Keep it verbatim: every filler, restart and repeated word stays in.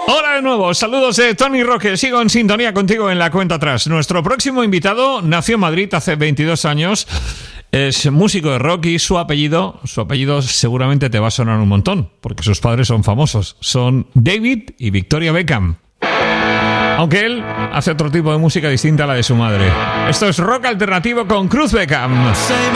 Hola de nuevo, saludos de Tony Roque. Sigo en sintonía contigo en la cuenta atrás. Nuestro próximo invitado nació en Madrid hace veintidós años. Es músico de rock y su apellido, su apellido seguramente te va a sonar un montón, porque sus padres son famosos. Son David y Victoria Beckham. Aunque él hace otro tipo de música distinta a la de su madre. Esto es rock alternativo con Cruz Beckham.